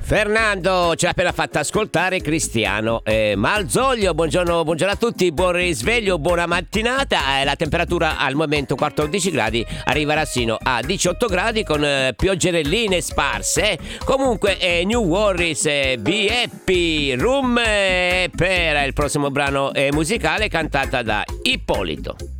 Fernando ci ha appena fatto ascoltare Cristiano Malzoglio. Buongiorno a tutti, buon risveglio, buona mattinata. La temperatura al momento 14 gradi, arriverà sino a 18 gradi con pioggerelline sparse. Comunque New Worries, Be Happy Room per il prossimo brano musicale cantata da Ippolito.